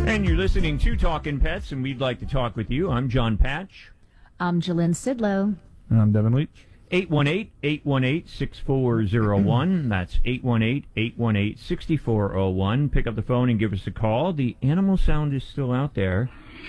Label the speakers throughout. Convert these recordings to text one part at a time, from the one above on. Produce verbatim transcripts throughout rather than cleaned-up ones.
Speaker 1: And you're listening to Talkin' Pets, and we'd like to talk with you. I'm John Patch.
Speaker 2: I'm Jalynn Sidlow.
Speaker 3: And I'm Devin Leach.
Speaker 1: eight one eight, eight one eight, six four zero one. That's eight one eight, eight one eight, six four zero one. Pick up the phone and give us a call. The animal sound is still out there.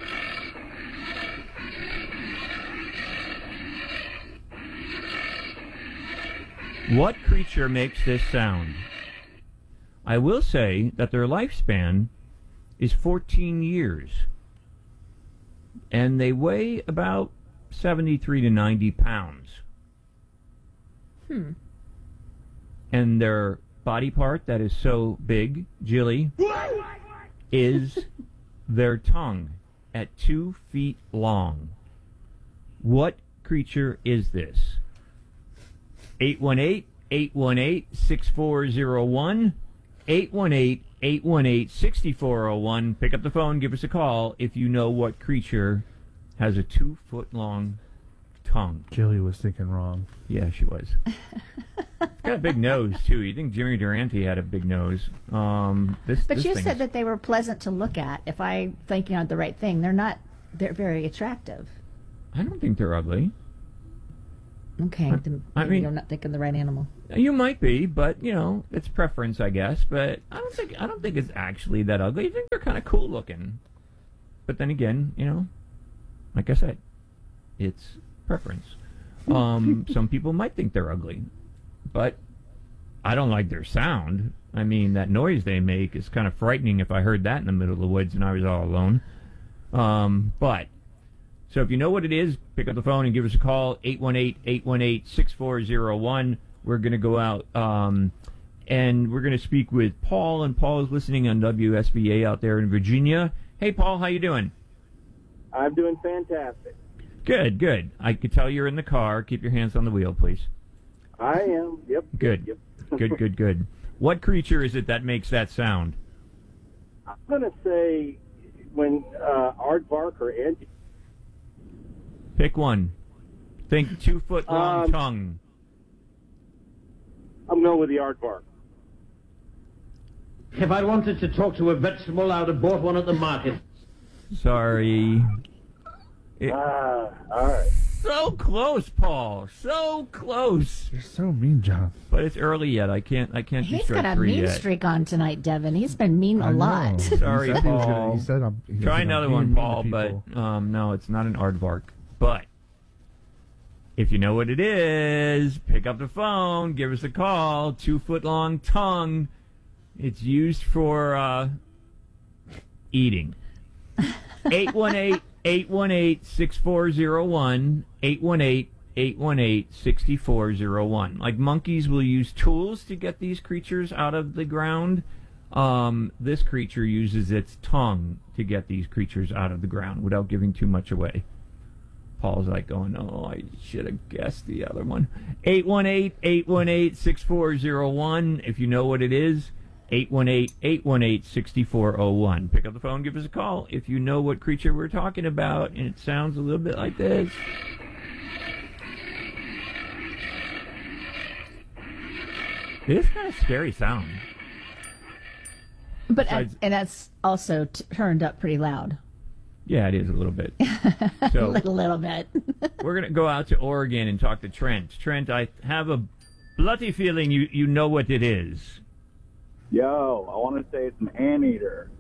Speaker 1: What creature makes this sound? I will say that their lifespan is fourteen years. And they weigh about seventy-three to ninety pounds.
Speaker 2: Hmm.
Speaker 1: And their body part that is so big, Jilly, is their tongue at two feet long. What creature is this? eight one eight, eight one eight, six four zero one. eight one eight, eight one eight, six four zero one. Pick up the phone, give us a call if you know what creature has a two-foot-long tongue.
Speaker 3: Jilly was thinking wrong.
Speaker 1: Yeah, she was. It's got a big nose, too. You think Jimmy Durante had a big nose. Um, this,
Speaker 2: But
Speaker 1: this
Speaker 2: you
Speaker 1: thing
Speaker 2: said
Speaker 1: is-
Speaker 2: that they were pleasant to look at. If I think you're the right thing, they're not. They're very attractive.
Speaker 1: I don't think they're ugly.
Speaker 2: Okay, then
Speaker 1: I
Speaker 2: maybe
Speaker 1: mean-
Speaker 2: you're not thinking the right animal.
Speaker 1: You might be, but, you know, it's preference, I guess. But I don't think I don't think it's actually that ugly. I think they're kind of cool looking. But then again, you know, like I said, it's preference. Um, some people might think they're ugly, but I don't like their sound. I mean, that noise they make is kind of frightening if I heard that in the middle of the woods and I was all alone. Um, but, so if you know what it is, pick up the phone and give us a call, eight one eight, eight one eight, six four zero one. We're going to go out um, and we're going to speak with Paul, and Paul is listening on W S B A out there in Virginia. Hey, Paul, how you doing?
Speaker 4: I'm doing fantastic.
Speaker 1: Good, good. I could tell you're in the car. Keep your hands on the wheel, please.
Speaker 4: I am. Yep.
Speaker 1: Good.
Speaker 4: Yep.
Speaker 1: Good, good, good. What creature is it that makes that sound?
Speaker 4: I'm going to say when uh, aardvark or ant.
Speaker 1: Pick one. Think two-foot-long
Speaker 4: Um,
Speaker 1: tongue.
Speaker 4: I'm going with the aardvark.
Speaker 5: If I wanted to talk to a vegetable, I would have bought one at the market.
Speaker 1: Sorry. It-
Speaker 4: Ah, all right.
Speaker 1: so close, Paul. So close.
Speaker 3: You're so mean, John.
Speaker 1: But it's early yet. I can't. I can't do
Speaker 2: He's
Speaker 1: strike
Speaker 2: got a
Speaker 1: three
Speaker 2: mean
Speaker 1: yet.
Speaker 2: streak on tonight, Devin. He's been mean
Speaker 3: I
Speaker 2: a
Speaker 3: know.
Speaker 2: lot.
Speaker 1: Sorry,
Speaker 3: he said he was
Speaker 1: Paul.
Speaker 3: gonna- he said I'm, he was
Speaker 1: Try
Speaker 3: gonna
Speaker 1: another
Speaker 3: be
Speaker 1: one,
Speaker 3: mean to
Speaker 1: Paul. But
Speaker 3: people.
Speaker 1: um, no, it's not an aardvark. But if you know what it is, pick up the phone. Give us a call. Two-foot-long tongue. It's used for uh, eating. eight one eight, eight one eight, six four zero one. eight one eight, eight one eight, six four zero one. Like monkeys will use tools to get these creatures out of the ground. Um, this creature uses its tongue to get these creatures out of the ground without giving too much away. Paul's like going, oh, I should have guessed the other one. eight one eight, eight one eight, six four zero one. If you know what it is, eight one eight, eight one eight, six four zero one. Pick up the phone, give us a call if you know what creature we're talking about, and it sounds a little bit like this. It is kind of scary sound.
Speaker 2: But
Speaker 1: Besides-
Speaker 2: and that's also t- turned up pretty loud.
Speaker 1: Yeah, it is a little bit.
Speaker 2: a
Speaker 1: So
Speaker 2: little, little bit.
Speaker 1: we're going to go out to Oregon and talk to Trent. Trent, I have a bloody feeling you, you know what it is.
Speaker 4: Yo, I want to say it's an anteater.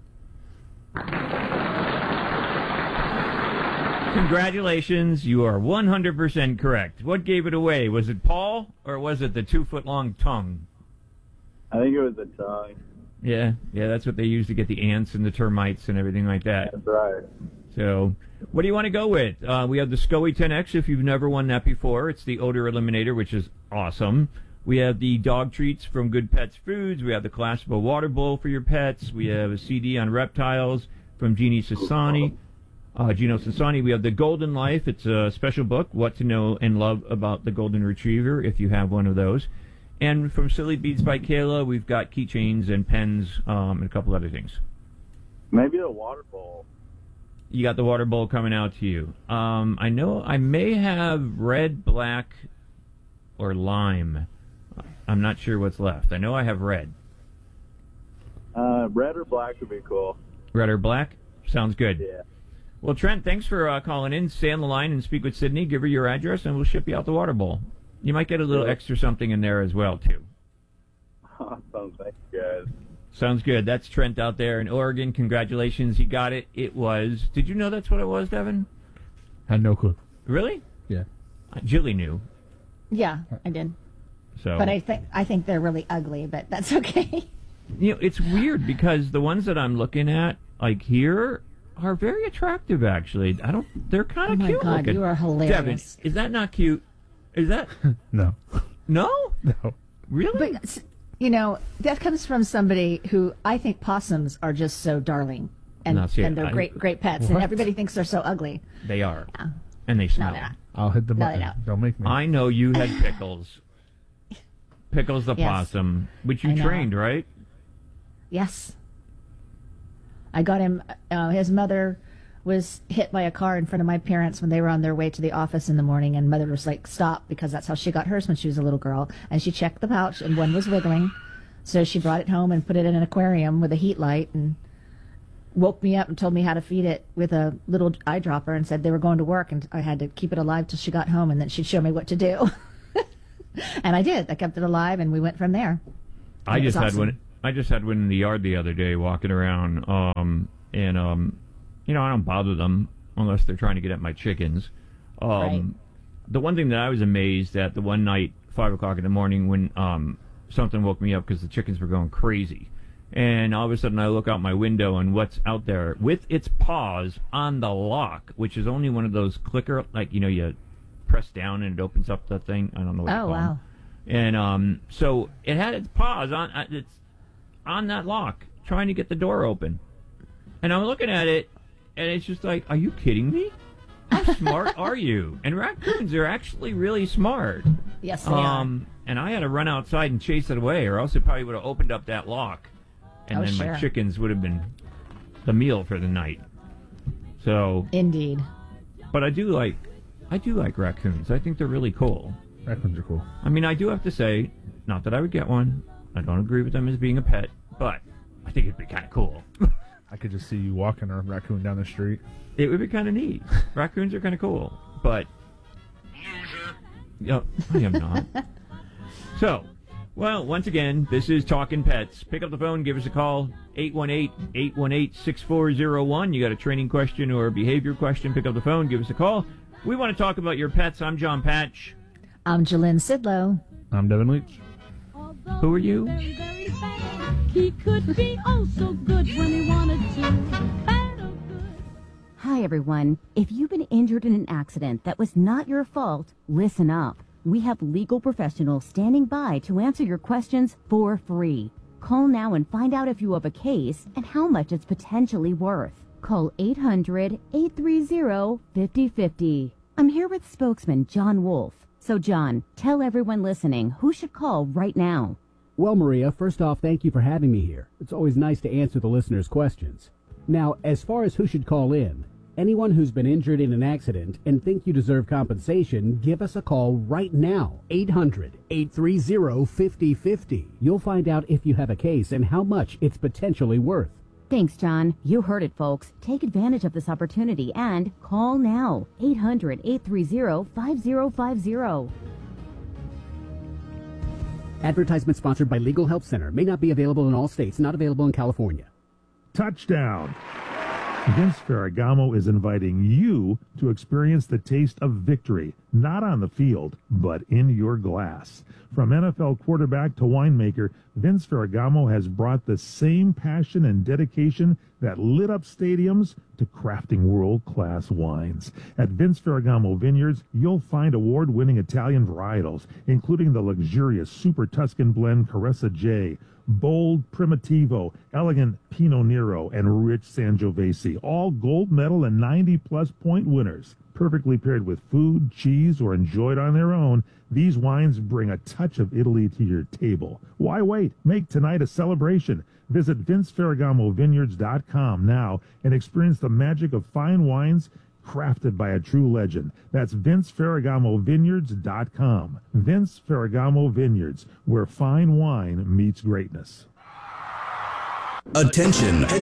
Speaker 1: Congratulations, you are one hundred percent correct. What gave it away? Was it Paul, or was it the two-foot-long tongue?
Speaker 4: I think it was the tongue.
Speaker 1: Yeah, yeah, that's what they use to get the ants and the termites and everything like that.
Speaker 4: That's right.
Speaker 1: So, what do you want to go with? Uh, we have the SCOE ten X if you've never won that before. It's the odor eliminator, which is awesome. We have the dog treats from Good Pets Foods. We have the collapsible water bowl for your pets. We have a C D on reptiles from Jeannie Sassani. Uh, Gino Sassani. We have the Golden Life. It's a special book, What to Know and Love About the Golden Retriever, if you have one of those. And from Silly Beads by Kayla, we've got keychains and pens um, and a couple other things.
Speaker 4: Maybe the water bowl.
Speaker 1: You got the water bowl coming out to you. Um, I know I may have red, black, or lime. I'm not sure what's left. I know I have red.
Speaker 4: Uh, red or black would be cool.
Speaker 1: Red or black? Sounds good.
Speaker 4: Yeah.
Speaker 1: Well, Trent, thanks for uh, calling in. Stay on the line and speak with Sydney. Give her your address, and we'll ship you out the water bowl. You might get a little
Speaker 4: Yeah.
Speaker 1: extra something in there as well, too.
Speaker 4: Awesome. Thank you, guys.
Speaker 1: Sounds good. That's Trent out there in Oregon. Congratulations. He got it. It was... Did you know that's what it was, Devin?
Speaker 3: Had no clue.
Speaker 1: Really?
Speaker 3: Yeah.
Speaker 1: Uh, Julie knew.
Speaker 2: Yeah, I did.
Speaker 1: So,
Speaker 2: But I think I think they're really ugly, but that's okay.
Speaker 1: you know, it's weird because the ones that I'm looking at, like here, are very attractive, actually. I don't... They're kind
Speaker 2: Oh
Speaker 1: of
Speaker 2: my
Speaker 1: cute
Speaker 2: God,
Speaker 1: looking.
Speaker 2: you are
Speaker 1: Devin,
Speaker 2: hilarious.
Speaker 1: is that not cute? Is that...
Speaker 3: No.
Speaker 1: No?
Speaker 3: No.
Speaker 1: Really?
Speaker 2: But you know, that comes from somebody who I think possums are just so darling, and,
Speaker 1: No, see,
Speaker 2: and they're
Speaker 1: I-
Speaker 2: great, great pets, and
Speaker 3: What?
Speaker 2: everybody thinks they're so ugly.
Speaker 1: They are.
Speaker 2: Yeah.
Speaker 1: And they
Speaker 2: No,
Speaker 1: smell.
Speaker 2: they're not.
Speaker 3: I'll hit the
Speaker 2: No,
Speaker 3: button.
Speaker 2: they don't.
Speaker 3: Don't make me.
Speaker 1: I know you had Pickles. Pickles the
Speaker 2: Yes.
Speaker 1: possum, which you
Speaker 2: I know.
Speaker 1: trained, right?
Speaker 2: Yes. I got him. Uh, his mother was hit by a car in front of my parents when they were on their way to the office in the morning, and mother was like, "Stop," because that's how she got hers when she was a little girl. And she checked the pouch, and one was wiggling, so she brought it home and put it in an aquarium with a heat light, and woke me up and told me how to feed it with a little eyedropper, and said they were going to work, and I had to keep it alive till she got home, and then she'd show me what to do. And I did. I kept it alive, and we went from there.
Speaker 1: I
Speaker 2: It was
Speaker 1: just had
Speaker 2: awesome.
Speaker 1: one. I just had one in the yard the other day, walking around. Um, and um, you know, I don't bother them unless they're trying to get at my chickens. Um,
Speaker 2: Right.
Speaker 1: The one thing that I was amazed at the one night, five o'clock in the morning, when um something woke me up because the chickens were going crazy, and all of a sudden I look out my window and what's out there with its paws on the lock, which is only one of those clicker, like you know you press down and it opens up the thing. I don't know what you
Speaker 2: Oh,
Speaker 1: call
Speaker 2: wow.
Speaker 1: them. And um, so it had its paws on uh, it's on that lock, trying to get the door open. And I'm looking at it, and it's just like, are you kidding me? How smart are you? And raccoons are actually really smart.
Speaker 2: Yes, they
Speaker 1: Um, and I had to run outside and chase it away, or else it probably would have opened up that lock, and
Speaker 2: Oh,
Speaker 1: then my
Speaker 2: sure.
Speaker 1: chickens would have been the meal for the night. So,
Speaker 2: are. Indeed.
Speaker 1: but I do like, I do like raccoons. I think they're really cool.
Speaker 3: Raccoons are cool.
Speaker 1: I mean, I do have to say, not that I would get one. I don't agree with them as being a pet, but I think it'd be kind of cool.
Speaker 3: I could just see you walking a raccoon down the street.
Speaker 1: It would be kind of neat. Raccoons are kind of cool, but no, I am not. So, well, once again, this is Talking Pets. Pick up the phone, give us a call, eight one eight, eight one eight, six four zero one. You got a training question or a behavior question, pick up the phone, give us a call. We want to talk about your pets. I'm John Patch.
Speaker 2: I'm Jalynn Sidlow.
Speaker 3: I'm Devin Leach.
Speaker 1: Who are you?
Speaker 6: Very, very bad. He could be oh so good when he wanted to. Bad or good.
Speaker 7: Hi, everyone. If you've been injured in an accident that was not your fault, listen up. We have legal professionals standing by to answer your questions for free. Call now and find out if you have a case and how much it's potentially worth. Call eight hundred, eight three zero, five zero five zero. I'm here with spokesman John Wolf. So, John, tell everyone listening who should call right now.
Speaker 8: Well, Maria, first off, thank you for having me here. It's always nice to answer the listeners' questions. Now, as far as who should call in, anyone who's been injured in an accident and think you deserve compensation, give us a call right now. eight hundred, eight three zero, five zero five zero. You'll find out if you have a case and how much it's potentially worth.
Speaker 7: Thanks, John. You heard it, folks. Take advantage of this opportunity and call now. eight hundred, eight three zero, five zero five zero.
Speaker 8: Advertisement sponsored by Legal Help Center. May not be available in all states. Not available in California.
Speaker 9: Touchdown! Vince Ferragamo is inviting you to experience the taste of victory, not on the field, but in your glass. From N F L quarterback to winemaker, Vince Ferragamo has brought the same passion and dedication that lit up stadiums to crafting world-class wines. At Vince Ferragamo Vineyards, you'll find award-winning Italian varietals, including the luxurious Super Tuscan blend Caressa J, bold Primitivo, elegant Pinot Nero, and rich Sangiovese, all gold medal and ninety-plus point winners. Perfectly paired with food, cheese, or enjoyed on their own, these wines bring a touch of Italy to your table. Why wait? Make tonight a celebration. Visit Vince Ferragamo Vineyards dot com now and experience the magic of fine wines crafted by a true legend. That's Vince Ferragamo Vineyards dot com. Vince Ferragamo Vineyards, where fine wine meets greatness.
Speaker 10: Attention,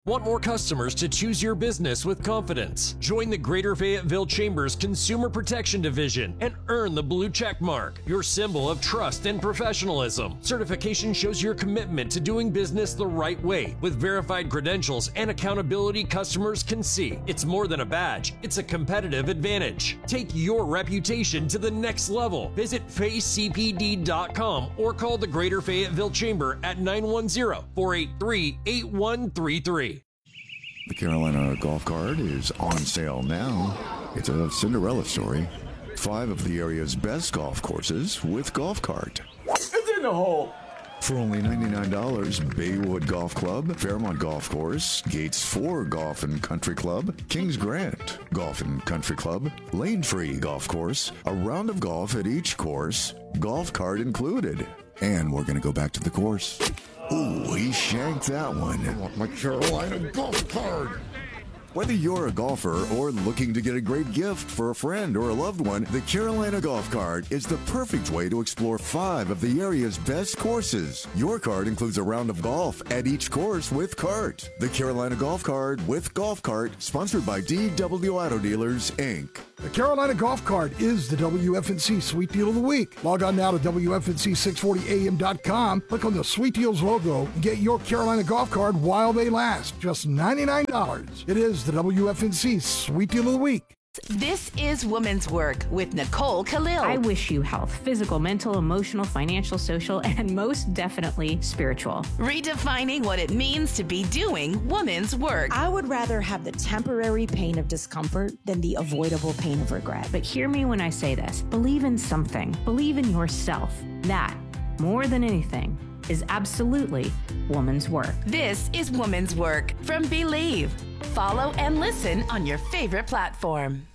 Speaker 10: Want more customers to choose your business with confidence? Join the Greater Fayetteville Chamber's Consumer Protection Division and earn the blue check mark, your symbol of trust and professionalism. Certification shows your commitment to doing business the right way with verified credentials and accountability customers can see. It's more than a badge, it's a competitive advantage. Take your reputation to the next level. Visit fay c p d dot com or call the Greater Fayetteville Chamber at nine one zero, four eight three, eight one three three.
Speaker 11: The Carolina Golf Cart is on sale now. It's a Cinderella story. Five of the area's best golf courses with Golf Cart.
Speaker 12: It's in the hole!
Speaker 11: For only ninety-nine dollars, Baywood Golf Club, Fairmont Golf Course, Gates four Golf and Country Club, Kings Grant Golf and Country Club, Lane Free Golf Course, a round of golf at each course, Golf Cart included. And we're going to go back to the course. Ooh, he shanked that one. I want my Carolina Golf Cart. Whether you're a golfer or looking to get a great gift for a friend or a loved one, the Carolina Golf Cart is the perfect way to explore five of the area's best courses. Your cart includes a round of golf at each course with cart. The Carolina Golf Cart with Golf Cart, sponsored by D W Auto Dealers, Incorporated.
Speaker 13: The Carolina Golf Cart is the W F N C Sweet Deal of the Week. Log on now to W F N C six forty A M dot com, click on the Sweet Deals logo, and get your Carolina Golf Cart while they last. Just ninety-nine dollars. It is the W F N C Sweet Deal of the Week.
Speaker 14: This is Women's Work with Nicole Khalil.
Speaker 15: I wish you health, physical, mental, emotional, financial, social, and most definitely spiritual.
Speaker 14: Redefining what it means to be doing women's work.
Speaker 16: I would rather have the temporary pain of discomfort than the avoidable pain of regret.
Speaker 15: But hear me when I say this. Believe in something. Believe in yourself. That, more than anything, is absolutely woman's work.
Speaker 14: This is Woman's Work from Believe. Follow and listen on your favorite platform.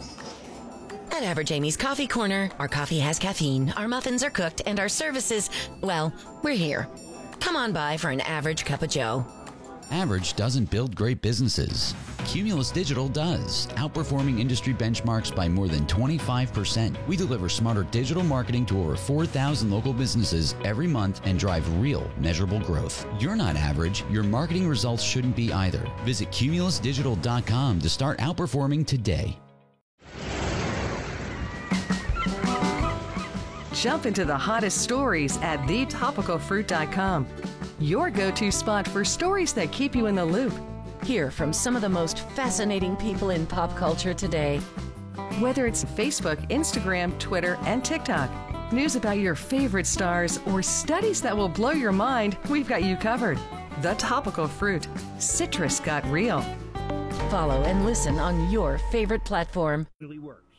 Speaker 17: At Average Amy's Coffee Corner, our coffee has caffeine, our muffins are cooked, and our services, well, we're here. Come on by for an average cup of joe.
Speaker 18: Average doesn't build great businesses. Cumulus Digital does, outperforming industry benchmarks by more than twenty-five percent. We deliver smarter digital marketing to over four thousand local businesses every month and drive real, measurable growth. You're not average. Your marketing results shouldn't be either. Visit cumulus digital dot com to start outperforming today.
Speaker 19: Jump into the hottest stories at the topical fruit dot com. Your go-to spot for stories that keep you in the loop.
Speaker 17: Hear from some of the most fascinating people in pop culture today.
Speaker 19: Whether it's Facebook, Instagram, Twitter, and TikTok, news about your favorite stars, or studies that will blow your mind, we've got you covered. The Topical Fruit. Citrus got real.
Speaker 17: Follow and listen on your favorite platform.
Speaker 20: Really work.